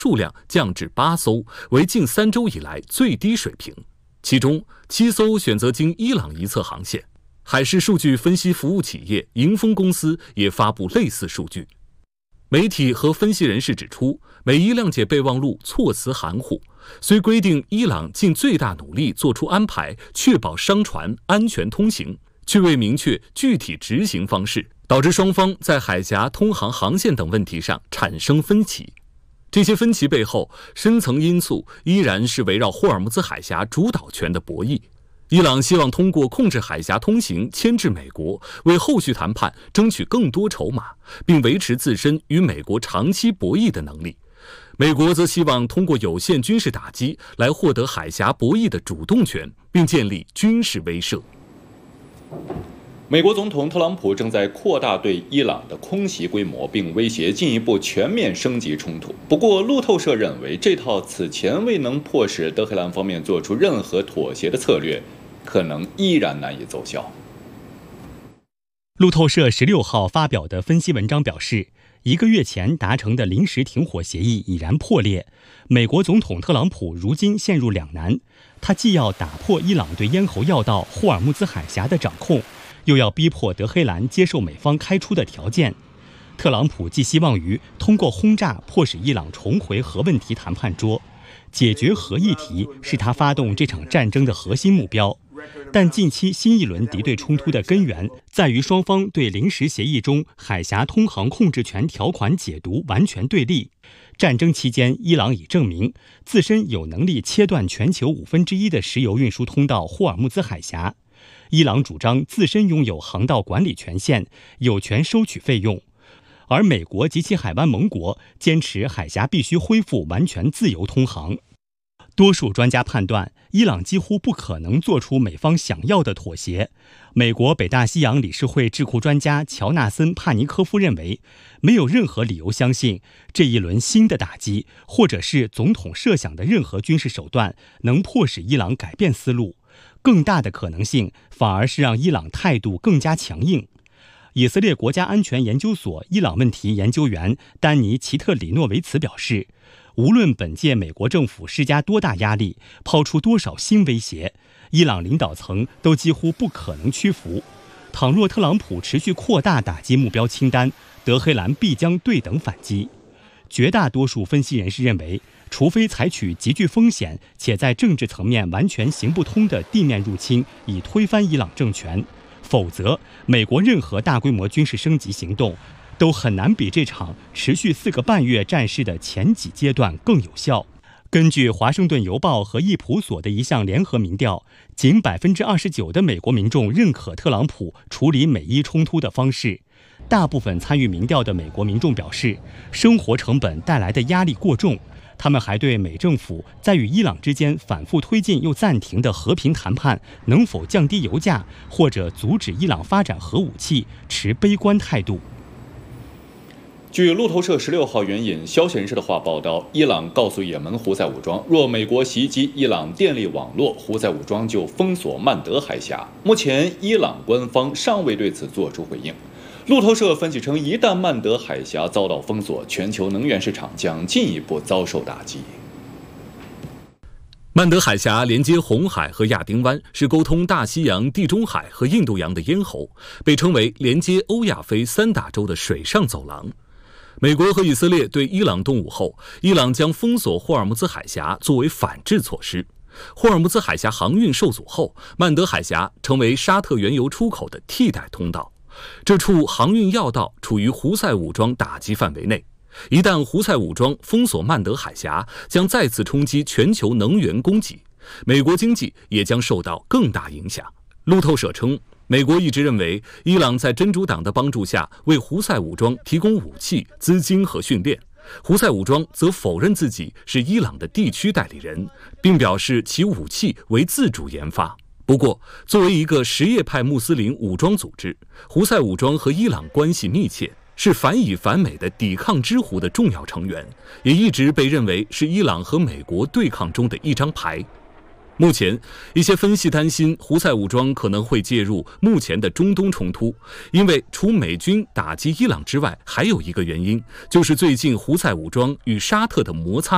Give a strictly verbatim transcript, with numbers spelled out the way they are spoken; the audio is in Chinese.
数量降至八艘，为近三周以来最低水平。其中七艘选择经伊朗一侧航线。海事数据分析服务企业迎风公司也发布类似数据。媒体和分析人士指出，美伊谅解备忘录措辞含糊，虽规定伊朗尽最大努力做出安排，确保商船安全通行，却未明确具体执行方式，导致双方在海峡通航航线等问题上产生分歧。这些分歧背后深层因素依然是围绕霍尔木兹海峡主导权的博弈。伊朗希望通过控制海峡通行牵制美国，为后续谈判争取更多筹码，并维持自身与美国长期博弈的能力。美国则希望通过有限军事打击来获得海峡博弈的主动权，并建立军事威慑。 美国总统特朗普正在扩大对伊朗的空袭规模，并威胁进一步全面升级冲突。不过，路透社认为，这套此前未能迫使德黑兰方面做出任何妥协的策略，可能依然难以奏效。 路透社十六号发表的分析文章表示，一个月前达成的临时停火协议已然破裂。美国总统特朗普如今陷入两难，他既要打破伊朗对咽喉要道霍尔木兹海峡的掌控，又要逼迫德黑兰接受美方开出的条件。特朗普寄希望于通过轰炸迫使伊朗重回核问题谈判桌，解决核议题是他发动这场战争的核心目标。但近期新一轮敌对冲突的根源在于双方对临时协议中海峡通航控制权条款解读完全对立。战争期间，伊朗已证明自身有能力切断全球五分之一的石油运输通道霍尔木兹海峡。伊朗主张自身拥有航道管理权限，有权收取费用，而美国及其海湾盟国坚持海峡必须恢复完全自由通航。多数专家判断，伊朗几乎不可能做出美方想要的妥协。美国北大西洋理事会智库专家乔纳森·帕尼科夫认为，没有任何理由相信这一轮新的打击，或者是总统设想的任何军事手段，能迫使伊朗改变思路。更大的可能性反而是让伊朗态度更加强硬。以色列国家安全研究所伊朗问题研究员丹尼·齐特里诺维茨表示，无论本届美国政府施加多大压力，抛出多少新威胁，伊朗领导层都几乎不可能屈服。倘若特朗普持续扩大打击目标清单，德黑兰必将对等反击。绝大多数分析人士认为，除非采取极具风险且在政治层面完全行不通的地面入侵，以推翻伊朗政权，否则美国任何大规模军事升级行动都很难比这场持续四个半月战事的前几阶段更有效。根据《华盛顿邮报》和易普所的一项联合民调，仅 百分之二十九 的美国民众认可特朗普处理美伊冲突的方式。大部分参与民调的美国民众表示，生活成本带来的压力过重。他们还对美政府在与伊朗之间反复推进又暂停的和平谈判能否降低油价或者阻止伊朗发展核武器持悲观态度。 据路透社十六号援引消息人士的话报道，伊朗告诉也门胡塞武装，若美国袭击伊朗电力网络，胡塞武装就封锁曼德海峡。目前，伊朗官方尚未对此作出回应。路透社分析称，一旦曼德海峡遭到封锁，全球能源市场将进一步遭受打击。 曼德海峡连接红海和亚丁湾，是沟通大西洋、地中海和印度洋的咽喉，被称为连接欧亚非三大洲的水上走廊。美国和以色列对伊朗动武后，伊朗将封锁霍尔木兹海峡作为反制措施。霍尔木兹海峡航运受阻后，曼德海峡成为沙特原油出口的替代通道。这处航运要道处于胡塞武装打击范围内，一旦胡塞武装封锁曼德海峡，将再次冲击全球能源供给，美国经济也将受到更大影响。路透社称，美国一直认为伊朗在真主党的帮助下为胡塞武装提供武器、资金和训练，胡塞武装则否认自己是伊朗的地区代理人，并表示其武器为自主研发。不过，作为一个什叶派穆斯林武装组织，胡塞武装和伊朗关系密切，是反以反美的抵抗之狐的重要成员，也一直被认为是伊朗和美国对抗中的一张牌。目前，一些分析担心胡塞武装可能会介入目前的中东冲突，因为除美军打击伊朗之外，还有一个原因，就是最近胡塞武装与沙特的摩擦